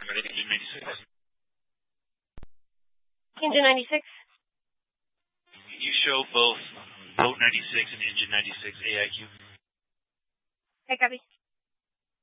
Engine 96. You show both boat 96 and engine 96 AIQ. Okay, copy.